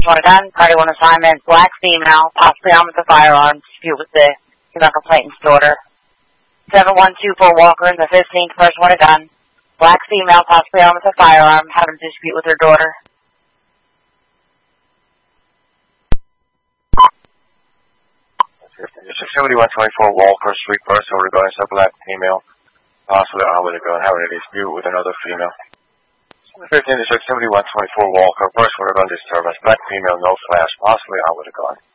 One gun, party one assignment, black female, possibly armed with a firearm, dispute with the female complainant's daughter. 7124 Walker, the 15th person with a gun, black female, possibly armed with a firearm, having a dispute with her daughter. District 7124 Walker Street, person regarding a black female, possibly armed with a gun, having a dispute with another female. 15th District 7124 Walker, person regarding disturbance, black female, no flash, possibly armed with a gun.